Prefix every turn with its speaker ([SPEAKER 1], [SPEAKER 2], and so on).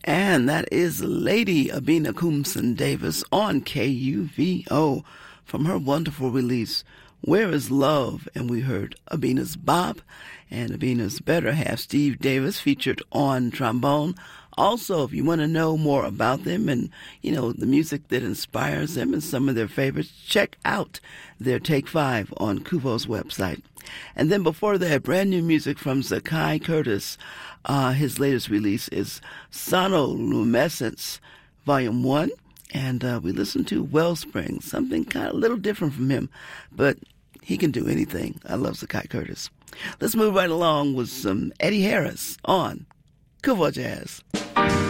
[SPEAKER 1] And that is Lady Abina Coomson Davis on KUVO from her wonderful release, Where is Love? And we heard Abina's Bop and Abina's better half, Steve Davis, featured on trombone. Also, if you want to know more about them and, the music that inspires them and some of their favorites, check out their Take 5 on Kuvo's website. And then before that, brand new music from Zakai Curtis. His latest release is Sonoluminescence Volume 1. And we listened to Wellspring, something kind of a little different from him, but he can do anything. I love Zakai Curtis. Let's move right along with some Eddie Harris on Kuvo Jazz.